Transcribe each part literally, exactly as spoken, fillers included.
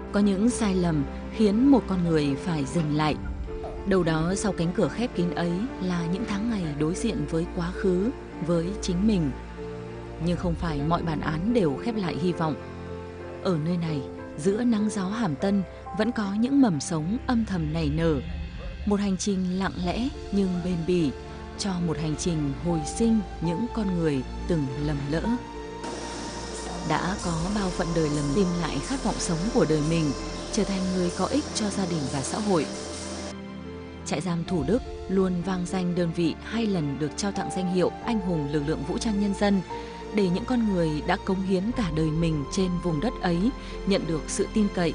Có những sai lầm khiến một con người phải dừng lại. Đâu đó sau cánh cửa khép kín ấy là những tháng ngày đối diện với quá khứ, với chính mình. Nhưng không phải mọi bản án đều khép lại hy vọng. Ở nơi này, giữa nắng gió hàm tân, vẫn có những mầm sống âm thầm nảy nở. Một hành trình lặng lẽ nhưng bền bỉ, cho một hành trình hồi sinh những con người từng lầm lỡ. Đã có bao phận đời lầm tìm lại khát vọng sống của đời mình, trở thành người có ích cho gia đình và xã hội. Trại giam Thủ Đức luôn vang danh đơn vị hai lần được trao tặng danh hiệu Anh hùng lực lượng vũ trang nhân dân, để những con người đã cống hiến cả đời mình trên vùng đất ấy nhận được sự tin cậy.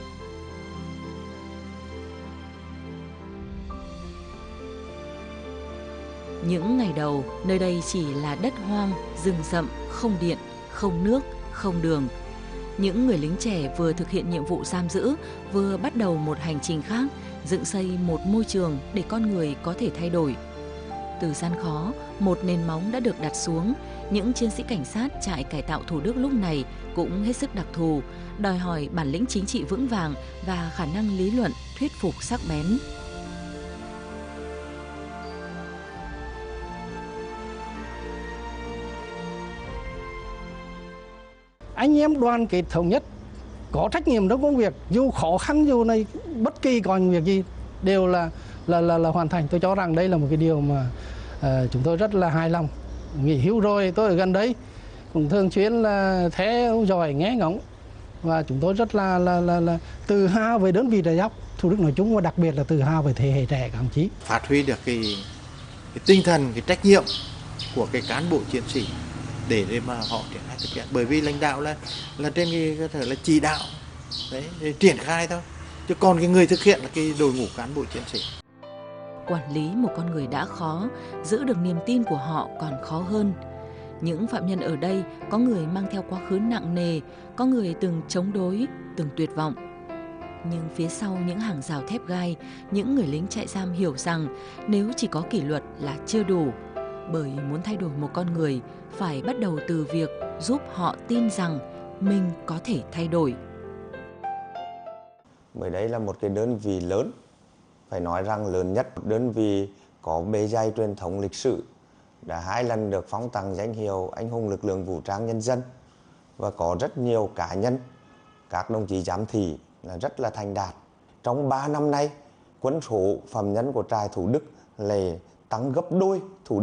Những ngày đầu, nơi đây chỉ là đất hoang, rừng rậm, không điện, không nước, không đường. Những người lính trẻ vừa thực hiện nhiệm vụ giam giữ, vừa bắt đầu một hành trình khác, dựng xây một môi trường để con người có thể thay đổi. Từ gian khó, một nền móng đã được đặt xuống. Những chiến sĩ cảnh sát trại cải tạo Thủ Đức lúc này cũng hết sức đặc thù, đòi hỏi bản lĩnh chính trị vững vàng và khả năng lý luận thuyết phục sắc bén. Anh em đoàn kết thống nhất, có trách nhiệm trong công việc, dù khó khăn dù này bất kỳ còn việc gì đều là là là, là hoàn thành. Tôi cho rằng đây là một cái điều mà uh, chúng tôi rất là hài lòng. Nghỉ hưu rồi tôi ở gần đấy cũng thường xuyên là theo dõi nghe ngóng, và chúng tôi rất là là là, là tự hào về đơn vị trại giam Thủ Đức nói chung, và đặc biệt là tự hào về thế hệ trẻ các đồng chí. Phát huy được cái, cái tinh thần, cái trách nhiệm của cái cán bộ chiến sĩ để, để mà họ triển khai thực hiện, bởi vì lãnh đạo là là trên cái cơ sở là chỉ đạo đấy, để triển khai thôi, chứ còn cái người thực hiện là cái đội ngũ cán bộ chiến sĩ. Quản lý một con người đã khó, giữ được niềm tin của họ còn khó hơn. Những phạm nhân ở đây có người mang theo quá khứ nặng nề, có người từng chống đối, từng tuyệt vọng. Nhưng phía sau những hàng rào thép gai, những người lính trại giam hiểu rằng nếu chỉ có kỷ luật là chưa đủ, bởi muốn thay đổi một con người phải bắt đầu từ việc giúp họ tin rằng mình có thể thay đổi. Bởi đây là một cái đơn vị lớn, phải nói rằng lớn nhất, đơn vị có bề dày truyền thống lịch sử, đã hai lần được phong tặng danh hiệu Anh hùng lực lượng vũ trang nhân dân, và có rất nhiều cá nhân, các đồng chí giám thị là rất là thành đạt. Trong ba năm nay, quân số phạm nhân của trại Thủ Đức lại tăng gấp đôi. Thủ